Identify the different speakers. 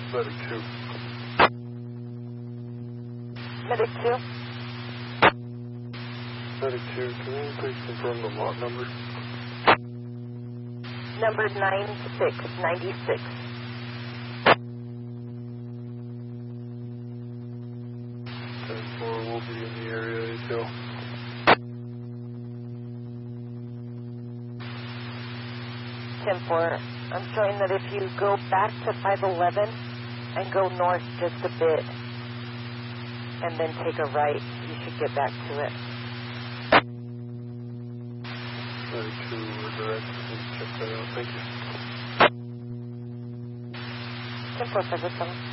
Speaker 1: Medic 2.
Speaker 2: Medic 2?
Speaker 1: Medic 2, can you please confirm the lot number?
Speaker 2: Number 9696.
Speaker 1: 10-4 will be in the area, ATL.
Speaker 2: I'm showing that if you go back to 511 and go north just a bit, and then take a right, you should get back to it.
Speaker 1: 32, we're direct. Please check that out. Thank you.
Speaker 2: 10-4, 507.